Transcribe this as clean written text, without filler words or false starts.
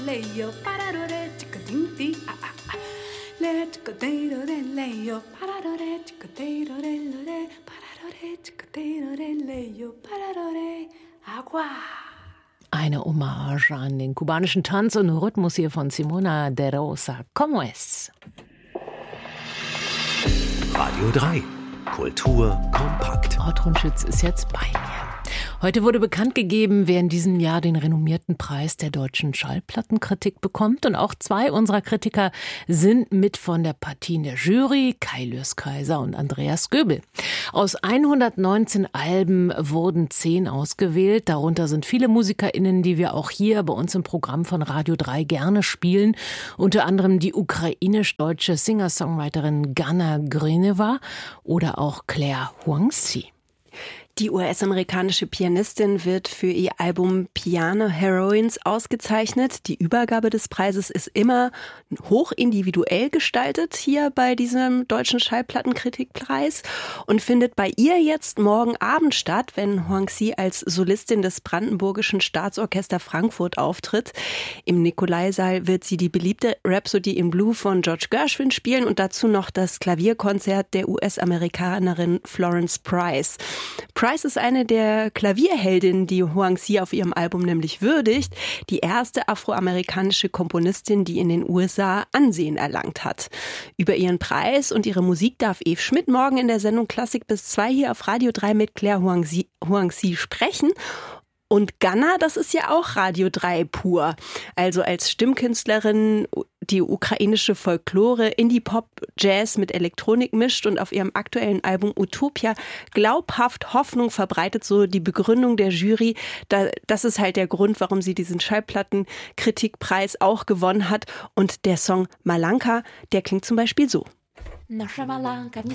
Leyo pararore chikatinti le chikatero leyo pararore chikatero le pararore chikatero leyo pararore agua. Eine Hommage an den kubanischen Tanz und Rhythmus hier von Simona de Rosa. ¿Cómo es? Radio 3. Kultur kompakt. Ortrun Schütz ist jetzt bei mir. Heute wurde bekannt gegeben, wer in diesem Jahr den renommierten Preis der deutschen Schallplattenkritik bekommt. Und auch zwei unserer Kritiker sind mit von der Partie in der Jury, Kai Lürskaiser und Andreas Göbel. Aus 119 Alben wurden 10 ausgewählt. Darunter sind viele MusikerInnen, die wir auch hier bei uns im Programm von Radio 3 gerne spielen. Unter anderem die ukrainisch-deutsche Singer-Songwriterin Ganna Grineva oder auch Claire Huangzi. Die US-amerikanische Pianistin wird für ihr Album Piano Heroines ausgezeichnet. Die Übergabe des Preises ist immer hoch individuell gestaltet hier bei diesem deutschen Schallplattenkritikpreis und findet bei ihr jetzt morgen Abend statt, wenn Huangzi als Solistin des Brandenburgischen Staatsorchester Frankfurt auftritt. Im Nikolaisaal wird sie die beliebte Rhapsody in Blue von George Gershwin spielen und dazu noch das Klavierkonzert der US-Amerikanerin Florence Price. Price ist eine der Klavierheldinnen, die Huangzi auf ihrem Album nämlich würdigt. Die erste afroamerikanische Komponistin, die in den USA Ansehen erlangt hat. Über ihren Preis und ihre Musik darf Eve Schmidt morgen in der Sendung Klassik bis 2 hier auf Radio 3 mit Claire Huangzi sprechen. Und Ganna, das ist ja auch Radio 3 pur. Also als Stimmkünstlerin die ukrainische Folklore, Indie-Pop, Jazz mit Elektronik mischt und auf ihrem aktuellen Album Utopia glaubhaft Hoffnung verbreitet, so die Begründung der Jury. Das ist halt der Grund, warum sie diesen Schallplattenkritikpreis auch gewonnen hat. Und der Song Malanka, der klingt zum Beispiel so.